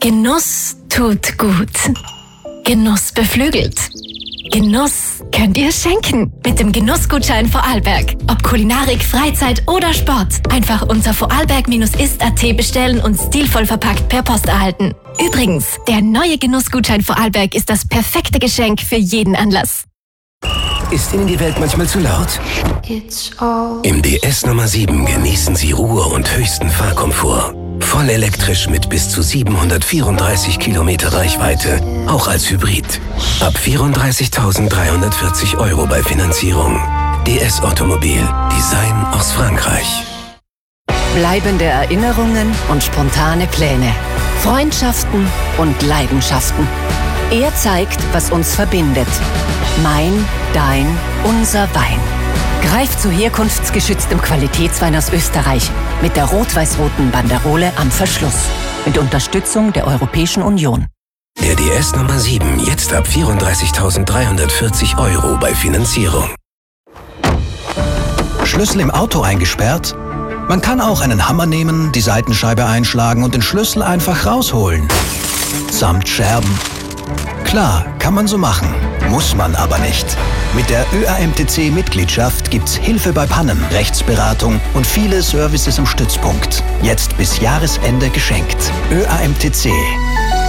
Genuss tut gut. Genuss beflügelt. Genuss könnt ihr schenken mit dem Genussgutschein Vorarlberg. Ob Kulinarik, Freizeit oder Sport. Einfach unter vorarlberg-ist.at bestellen und stilvoll verpackt per Post erhalten. Übrigens, der neue Genussgutschein Vorarlberg ist das perfekte Geschenk für jeden Anlass. Ist Ihnen die Welt manchmal zu laut? Im DS Nummer 7 genießen Sie Ruhe und höchsten Fahrkomfort. Voll elektrisch mit bis zu 734 Kilometer Reichweite, auch als Hybrid. Ab 34.340 € bei Finanzierung. DS Automobil, Design aus Frankreich. Bleibende Erinnerungen und spontane Pläne. Freundschaften und Leidenschaften. Er zeigt, was uns verbindet. Mein, dein, unser Wein. Greif zu herkunftsgeschütztem Qualitätswein aus Österreich mit der rot-weiß-roten Banderole am Verschluss. Mit Unterstützung der Europäischen Union. Der DS Nummer 7 jetzt ab 34.340 € bei Finanzierung. Schlüssel im Auto eingesperrt? Man kann auch einen Hammer nehmen, die Seitenscheibe einschlagen und den Schlüssel einfach rausholen. Samt Scherben. Klar, kann man so machen. Muss man aber nicht. Mit der ÖAMTC-Mitgliedschaft gibt's Hilfe bei Pannen, Rechtsberatung und viele Services im Stützpunkt. Jetzt bis Jahresende geschenkt. ÖAMTC.